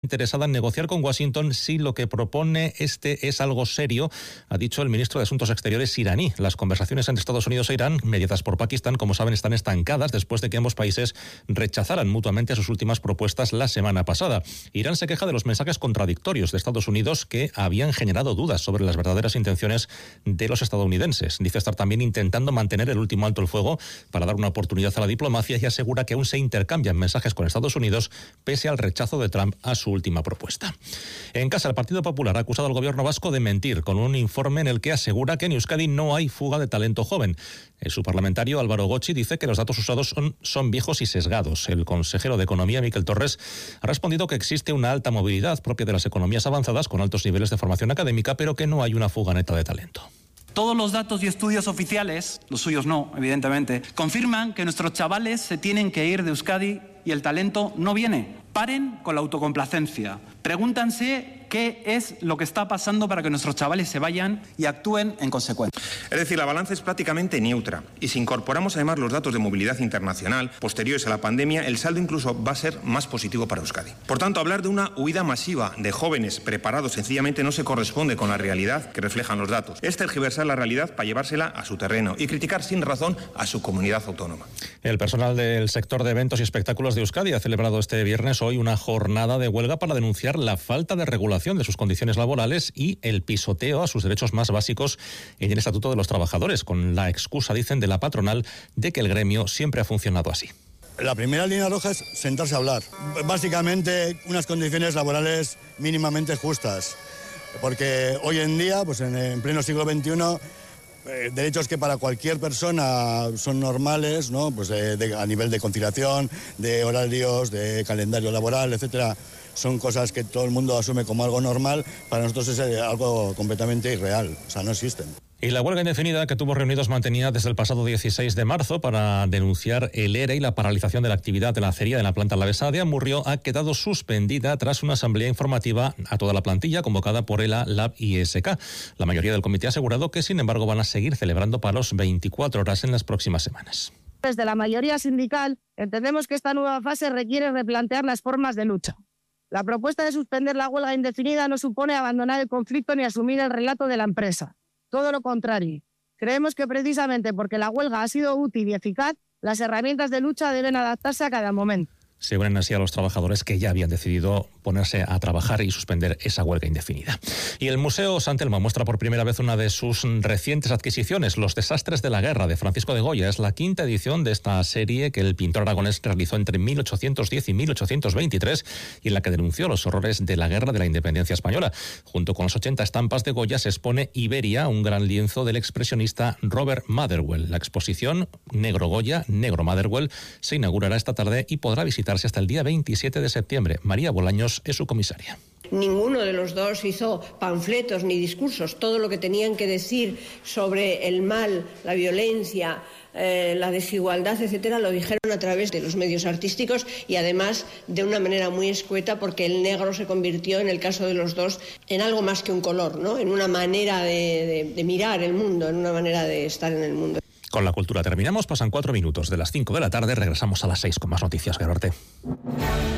interesada en negociar con Washington si lo que propone es algo serio, ha dicho el ministro de Asuntos Exteriores iraní. Las conversaciones entre Estados Unidos e Irán, mediadas por Pakistán, como saben, están estancadas después de que ambos países rechazaran mutuamente sus últimas propuestas la semana pasada. Irán se queja de los mensajes contradictorios de Estados Unidos que habían generado dudas sobre las verdaderas intenciones de los estadounidenses. Dice estar también intentando mantener el último alto el fuego para dar una oportunidad a la diplomacia y asegura que aún se intercambian mensajes con Estados Unidos pese al rechazo de Trump a su última propuesta. En casa, el Partido Popular ha acusado al gobierno vasco de mentir con un informe en el que asegura que en Euskadi no hay fuga de talento joven. El subparlamentario Álvaro Gochi dice que los datos usados son viejos y sesgados. El consejero de Economía, Miquel Torres, ha respondido que existe una alta movilidad propia de las economías avanzadas con altos niveles de formación académica, pero que no hay una fuga neta de talento. Todos los datos y estudios oficiales, los suyos no, evidentemente, confirman que nuestros chavales se tienen que ir de Euskadi y el talento no viene. Paren con la autocomplacencia. Pregúntanse qué es lo que está pasando para que nuestros chavales se vayan y actúen en consecuencia. Es decir, la balanza es prácticamente neutra. Y si incorporamos además los datos de movilidad internacional posteriores a la pandemia, el saldo incluso va a ser más positivo para Euskadi. Por tanto, hablar de una huida masiva de jóvenes preparados sencillamente no se corresponde con la realidad que reflejan los datos. Es tergiversar la realidad para llevársela a su terreno y criticar sin razón a su comunidad autónoma. El personal del sector de eventos y espectáculos de Euskadi ha celebrado este viernes hoy una jornada de huelga para denunciar la falta de regulación de sus condiciones laborales y el pisoteo a sus derechos más básicos en el Estatuto de los Trabajadores, con la excusa, dicen, de la patronal de que el gremio siempre ha funcionado así. La primera línea roja es sentarse a hablar. Básicamente, unas condiciones laborales mínimamente justas, porque hoy en día, pues en pleno siglo XXI, derechos que para cualquier persona son normales, ¿no? Pues a nivel de conciliación, de horarios, de calendario laboral, etcétera, son cosas que todo el mundo asume como algo normal. Para nosotros es algo completamente irreal, o sea, no existen. Y la huelga indefinida que tuvo reunidos mantenida desde el pasado 16 de marzo para denunciar el ERE y la paralización de la actividad de la acería de la planta alavesa de Amurrio ha quedado suspendida tras una asamblea informativa a toda la plantilla convocada por ELA, LAB y ESK. La mayoría del comité ha asegurado que, sin embargo, van a seguir celebrando paros 24 horas en las próximas semanas. Desde la mayoría sindical entendemos que esta nueva fase requiere replantear las formas de lucha. La propuesta de suspender la huelga indefinida no supone abandonar el conflicto ni asumir el relato de la empresa. Todo lo contrario. Creemos que precisamente porque la huelga ha sido útil y eficaz, las herramientas de lucha deben adaptarse a cada momento. Se unen así a los trabajadores que ya habían decidido ponerse a trabajar y suspender esa huelga indefinida. Y el Museo Sant Elmo muestra por primera vez una de sus recientes adquisiciones, Los desastres de la guerra, de Francisco de Goya. Es la quinta edición de esta serie que el pintor aragonés realizó entre 1810 y 1823 y en la que denunció los horrores de la guerra de la independencia española. Junto con las 80 estampas de Goya se expone Iberia, un gran lienzo del expresionista Robert Motherwell. La exposición Negro Goya, Negro Motherwell se inaugurará esta tarde y podrá visitarse hasta el día 27 de septiembre. María Bolaños es su comisaria. Ninguno de los dos hizo panfletos ni discursos. Todo lo que tenían que decir sobre el mal, la violencia, la desigualdad, etcétera, lo dijeron a través de los medios artísticos y además de una manera muy escueta, porque el negro se convirtió, en el caso de los dos, en algo más que un color, ¿no? En una manera de mirar el mundo, en una manera de estar en el mundo. Con la cultura terminamos, pasan 4 minutos de las 5 de la tarde, regresamos a las 6 con más noticias, Gerarte.